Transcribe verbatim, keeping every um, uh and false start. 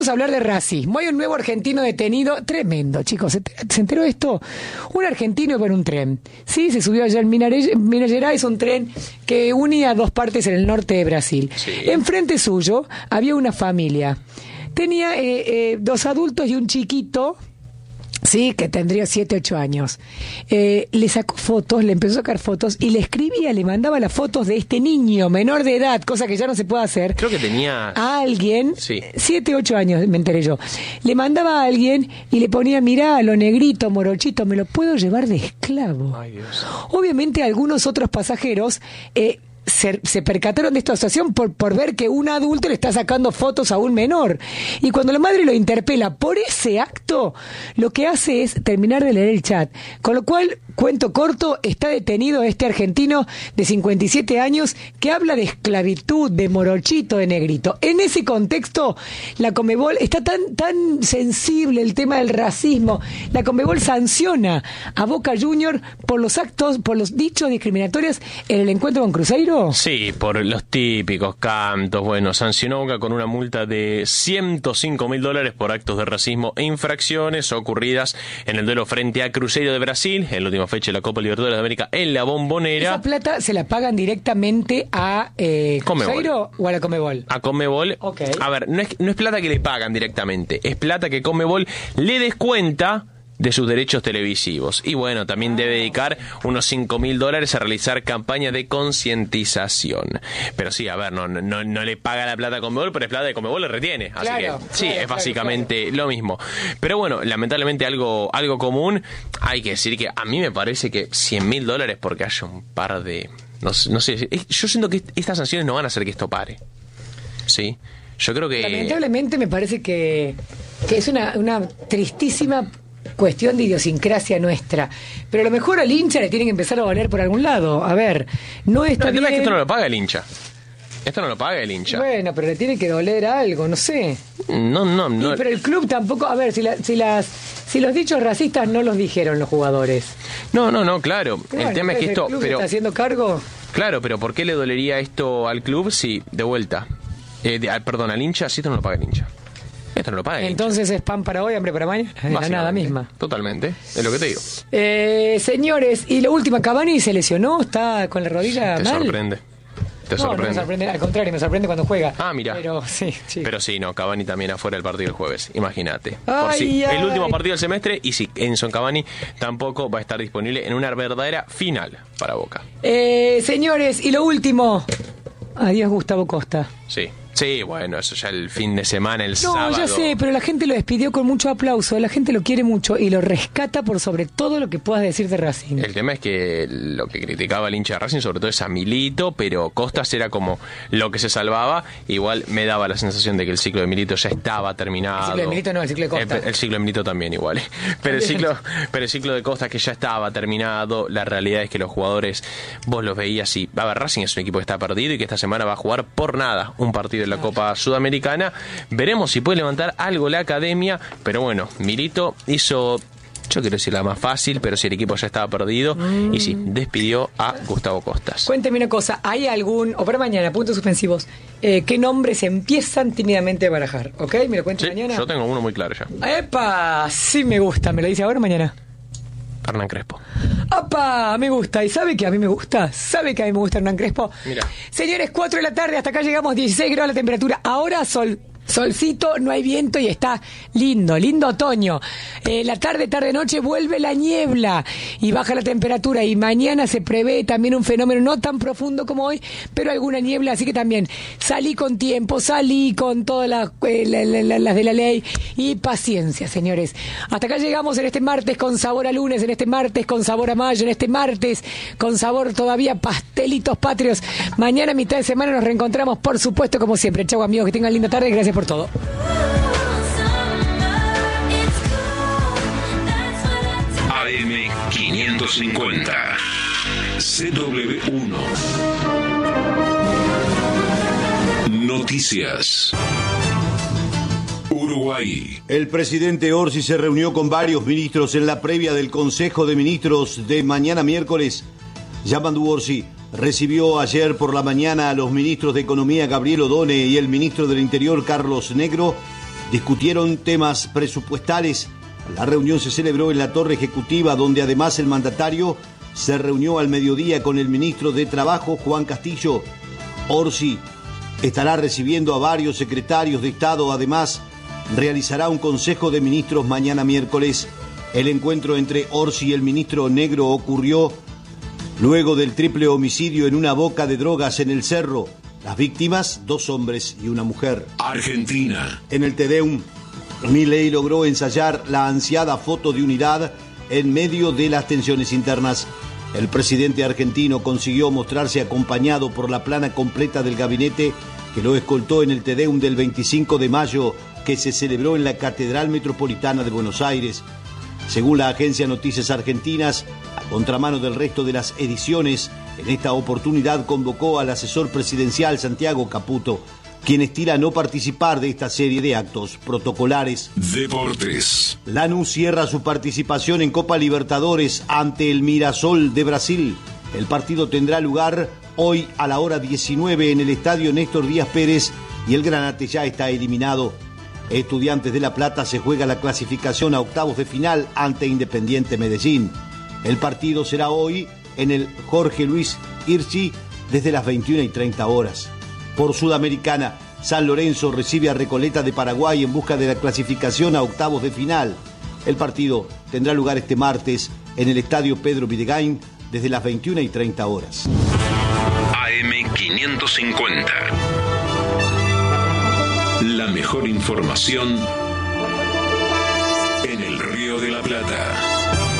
Vamos a hablar de racismo. Hay un nuevo argentino detenido, tremendo, chicos. ¿Se, se enteró de esto? Un argentino iba en un tren. Sí, se subió allá en Minas Minas Gerais, un tren que unía dos partes en el norte de Brasil. Sí. Enfrente suyo había una familia. Tenía eh, eh, dos adultos y un chiquito. Sí, que tendría siete, ocho años. Eh, le sacó fotos, le empezó a sacar fotos y le escribía, le mandaba las fotos de este niño menor de edad, cosa que ya no se puede hacer. Creo que tenía... A alguien, sí. siete, ocho años, me enteré yo. Le mandaba a alguien y le ponía, mirá, lo negrito, morochito, me lo puedo llevar de esclavo. Ay, Dios. Obviamente algunos otros pasajeros... Eh, Se, se percataron de esta situación por, por ver que un adulto le está sacando fotos a un menor. Y cuando la madre lo interpela por ese acto, lo que hace es terminar de leer el chat. Con lo cual, cuento corto, está detenido este argentino de cincuenta y siete años que habla de esclavitud, de morochito, de negrito. En ese contexto, la Conmebol está tan, tan sensible el tema del racismo. La Conmebol sanciona a Boca Juniors por los actos, por los dichos discriminatorios en el encuentro con Cruzeiro. Sí, por los típicos cantos. Bueno, sancionó Boca con una multa de ciento cinco mil dólares por actos de racismo e infracciones ocurridas en el duelo frente a Cruzeiro de Brasil, en la última fecha de la Copa Libertadores de América en la Bombonera. ¿Esa plata se la pagan directamente a eh, Cruzeiro o a la Conmebol? A Conmebol. Okay. A ver, no es, no es plata que le pagan directamente, es plata que Conmebol le descuenta de sus derechos televisivos. Y bueno, también debe dedicar unos cinco mil dólares a realizar campaña de concientización. Pero sí, a ver, no, no, no le paga la plata a Conmebol, pero es plata de Conmebol le retiene. Así claro, que sí, claro, es básicamente claro, claro. lo mismo. Pero bueno, lamentablemente algo, algo común. Hay que decir que a mí me parece que cien mil dólares porque haya un par de... No, no sé, yo siento que estas sanciones no van a hacer que esto pare. ¿Sí? Yo creo que... Lamentablemente me parece que, que es una, una tristísima cuestión de idiosincrasia nuestra, pero a lo mejor al hincha le tienen que empezar a valer por algún lado. A ver, no está no, el bien. tema es que esto no lo paga el hincha. Esto no lo paga el hincha. Bueno, pero le tiene que doler algo, no sé. No, no, no. Y, pero el club tampoco, a ver, si, la, si las si los dichos racistas no los dijeron los jugadores. No, no, no, claro. Bueno, el tema es que esto, el club pero está haciendo cargo. Claro, pero ¿por qué le dolería esto al club si de vuelta, eh, de, al, perdón, al hincha, si esto no lo paga el hincha? Esto no lo paga el Entonces hincha. Es pan para hoy, hambre para mañana. Es la nada misma. Totalmente, es lo que te digo. Eh, señores, y la última, Cavani se lesionó, está con la rodilla Te mal. sorprende. Te no, sorprende. no me sorprende, al contrario, me sorprende cuando juega. Ah, mira. Pero sí, sí. Pero sí, no, Cavani también afuera del partido el jueves, imagínate. Por Ay, si ay. el último partido del semestre y si Enzo Cavani tampoco va a estar disponible en una verdadera final para Boca. Eh, señores, y lo último. Adiós, Gustavo Costa. Sí. Sí, bueno, eso ya el fin de semana, el No, sábado. ya sé, pero la gente lo despidió con mucho aplauso, la gente lo quiere mucho y lo rescata por sobre todo lo que puedas decir de Racing. El tema es que lo que criticaba el hincha de Racing sobre todo es a Milito, pero Costas era como lo que se salvaba. Igual me daba la sensación de que el ciclo de Milito ya estaba terminado. El ciclo de Milito no, el ciclo de Costas. El, el ciclo de Milito también igual. ¿eh? Pero el ciclo pero el ciclo de Costas que ya estaba terminado. La realidad es que los jugadores, vos los veías y... A ver, Racing es un equipo que está perdido y que esta semana va a jugar por nada un partido en la Copa Sudamericana. Veremos si puede levantar algo la academia, pero bueno, Milito hizo, yo quiero decir la más fácil, pero si el equipo ya estaba perdido, mm. y sí, despidió a Gustavo Costas. Cuénteme una cosa, ¿hay algún, o para mañana, puntos suspensivos, eh, qué nombres empiezan tímidamente a barajar? ¿Ok? ¿Me lo cuento Sí, mañana? Yo tengo uno muy claro ya. ¡Epa! Sí me gusta, ¿me lo dice ahora o mañana? Hernán Crespo. ¡Apa! Me gusta. ¿Y sabe que a mí me gusta? ¿Sabe que a mí me gusta Hernán Crespo? Mira. Señores, cuatro de la tarde, hasta acá llegamos, dieciséis grados la temperatura. Ahora sol. Solcito, no hay viento y está lindo, lindo otoño. Eh, la tarde, tarde, noche vuelve la niebla y baja la temperatura. Y mañana se prevé también un fenómeno no tan profundo como hoy, pero alguna niebla. Así que también salí con tiempo, salí con todas las eh, la, la, la, las de la ley y paciencia, señores. Hasta acá llegamos en este martes con sabor a lunes, en este martes con sabor a mayo, en este martes con sabor todavía pastelitos patrios. Mañana, mitad de semana, nos reencontramos, por supuesto, como siempre. Chau, amigos, que tengan linda tarde. Gracias por todo. A M quinientos cincuenta C W uno Noticias. Uruguay. El presidente Orsi se reunió con varios ministros en la previa del Consejo de Ministros de mañana miércoles. Yamandu Orsi recibió ayer por la mañana a los ministros de Economía Gabriel Odone y el ministro del Interior Carlos Negro discutieron temas presupuestales. La reunión se celebró en la Torre Ejecutiva, donde además el mandatario se reunió al mediodía con el ministro de Trabajo, Juan Castillo. Orsi estará recibiendo a varios secretarios de Estado. Además, realizará un consejo de ministros mañana miércoles. El encuentro entre Orsi y el ministro Negro ocurrió luego del triple homicidio en una boca de drogas en el Cerro. Las víctimas, dos hombres y una mujer. Argentina. En el Te Deum, Milei logró ensayar la ansiada foto de unidad en medio de las tensiones internas. El presidente argentino consiguió mostrarse acompañado por la plana completa del gabinete que lo escoltó en el Te Deum del veinticinco de mayo que se celebró en la Catedral Metropolitana de Buenos Aires. Según la agencia Noticias Argentinas, a contramano del resto de las ediciones, en esta oportunidad convocó al asesor presidencial Santiago Caputo, quien estira no participar de esta serie de actos protocolares. Deportes. Lanús cierra su participación en Copa Libertadores ante el Mirassol de Brasil. El partido tendrá lugar hoy a la hora diecinueve en el estadio Néstor Díaz Pérez y el Granate ya está eliminado. Estudiantes de La Plata se juega la clasificación a octavos de final ante Independiente Medellín. El partido será hoy en el Jorge Luis Hirschi desde las veintiuna y treinta horas. Por Sudamericana, San Lorenzo recibe a Recoleta de Paraguay en busca de la clasificación a octavos de final. El partido tendrá lugar este martes en el estadio Pedro Videgain desde las veintiuna y treinta horas. A M quinientos cincuenta. La mejor información en el Río de la Plata.